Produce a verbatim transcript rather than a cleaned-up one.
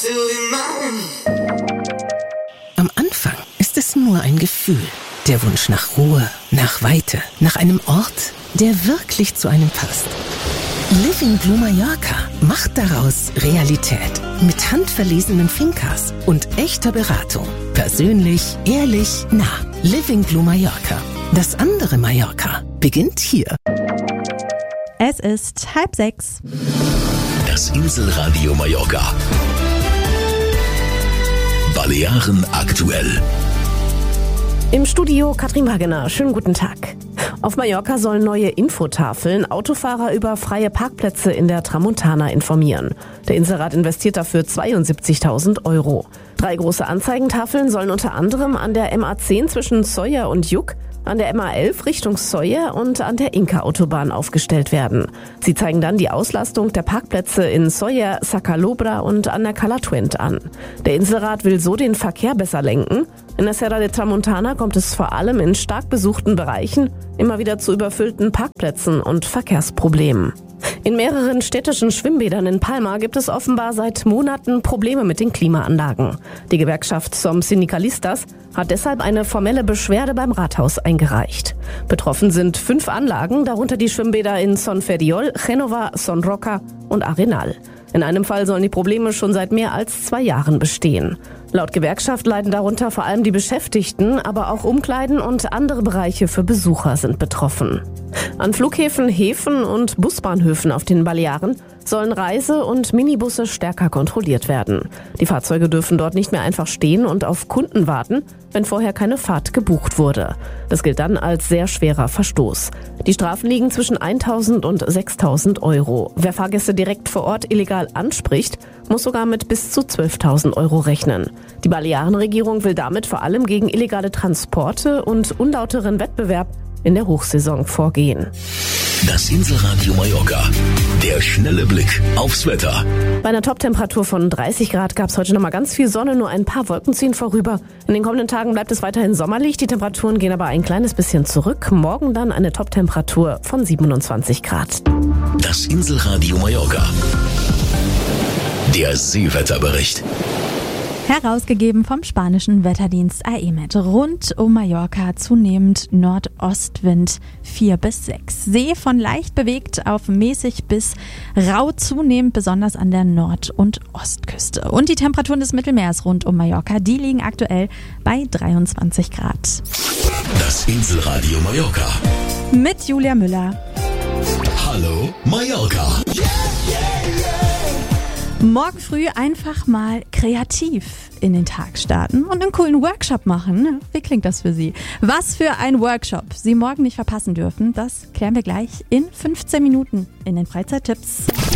Am Anfang ist es nur ein Gefühl. Der Wunsch nach Ruhe, nach Weite, nach einem Ort, der wirklich zu einem passt. Living Blue Mallorca macht daraus Realität. Mit handverlesenen Fincas und echter Beratung. Persönlich, ehrlich, nah. Living Blue Mallorca. Das andere Mallorca beginnt hier. Es ist halb sechs. Das Inselradio Mallorca. Balearen aktuell. Im Studio Katrin Wagener. Schönen guten Tag. Auf Mallorca sollen neue Infotafeln Autofahrer über freie Parkplätze in der Tramontana informieren. Der Inselrat investiert dafür zweiundsiebzigtausend Euro. Drei große Anzeigentafeln sollen unter anderem an der M A zehn zwischen Sóller und Lluc, an der M A elf Richtung Sóller und an der Inca-Autobahn aufgestellt werden. Sie zeigen dann die Auslastung der Parkplätze in Sóller, Sa Calobra und an der Cala Twent an. Der Inselrat will so den Verkehr besser lenken. In der Serra de Tramontana kommt es vor allem in stark besuchten Bereichen immer wieder zu überfüllten Parkplätzen und Verkehrsproblemen. In mehreren städtischen Schwimmbädern in Palma gibt es offenbar seit Monaten Probleme mit den Klimaanlagen. Die Gewerkschaft Som Sindicalistas hat deshalb eine formelle Beschwerde beim Rathaus eingereicht. Betroffen sind fünf Anlagen, darunter die Schwimmbäder in Son Ferriol, Génova, Son Roca und Arenal. In einem Fall sollen die Probleme schon seit mehr als zwei Jahren bestehen. Laut Gewerkschaft leiden darunter vor allem die Beschäftigten, aber auch Umkleiden und andere Bereiche für Besucher sind betroffen. An Flughäfen, Häfen und Busbahnhöfen auf den Balearen sollen Reise- und Minibusse stärker kontrolliert werden. Die Fahrzeuge dürfen dort nicht mehr einfach stehen und auf Kunden warten, wenn vorher keine Fahrt gebucht wurde. Das gilt dann als sehr schwerer Verstoß. Die Strafen liegen zwischen eintausend und sechstausend Euro. Wer Fahrgäste direkt vor Ort illegal anspricht, muss sogar mit bis zu zwölftausend Euro rechnen. Die Balearenregierung will damit vor allem gegen illegale Transporte und unlauteren Wettbewerb in der Hochsaison vorgehen. Das Inselradio Mallorca. Der schnelle Blick aufs Wetter. Bei einer Toptemperatur von dreißig Grad gab es heute noch mal ganz viel Sonne, nur ein paar Wolken ziehen vorüber. In den kommenden Tagen bleibt es weiterhin sommerlich, die Temperaturen gehen aber ein kleines bisschen zurück. Morgen dann eine Toptemperatur von siebenundzwanzig Grad. Das Inselradio Mallorca. Der Seewetterbericht. Herausgegeben vom spanischen Wetterdienst A E M E T. Rund um Mallorca zunehmend Nordostwind vier bis sechs. See von leicht bewegt auf mäßig bis rau zunehmend, besonders an der Nord- und Ostküste. Und die Temperaturen des Mittelmeers rund um Mallorca, die liegen aktuell bei dreiundzwanzig Grad. Das Inselradio Mallorca. Mit Julia Müller. Hallo Mallorca. Morgen früh einfach mal kreativ in den Tag starten und einen coolen Workshop machen. Wie klingt das für Sie? Was für ein Workshop Sie morgen nicht verpassen dürfen, das klären wir gleich in fünfzehn Minuten in den Freizeittipps.